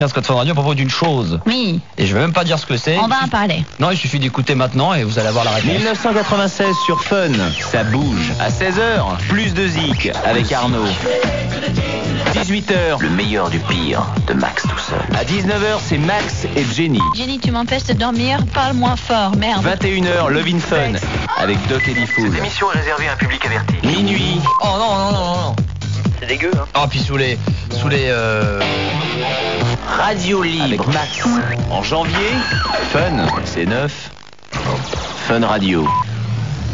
Scott Fun Radio à propos d'une chose. Oui. Et je vais même pas dire ce que c'est. On va en parler. Non, il suffit d'écouter maintenant et vous allez avoir la réponse. 1996 sur Fun, ça bouge. À 16h, plus de zik avec Arnaud. 18h, le meilleur du pire de Max tout seul. À 19h, c'est Max et Jenny. Jenny, tu m'empêches de dormir. Parle moins fort, merde. 21h, Love in Fun avec Doc et Diffoul. Cette émission est réservée à un public averti. Minuit. Oh non, non, non, non. C'est dégueu, hein. Oh, puis sous les Radio Libre avec Max. En janvier, Fun, c'est 9. Fun Radio.